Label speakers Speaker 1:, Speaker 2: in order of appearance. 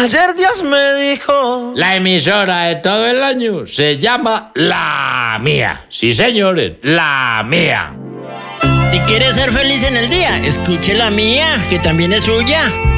Speaker 1: Ayer Dios me dijo...
Speaker 2: La emisora de todo el año se llama La Mía. Sí, señores, La Mía.
Speaker 3: Si quieres ser feliz en el día, escuche La Mía, que también es suya.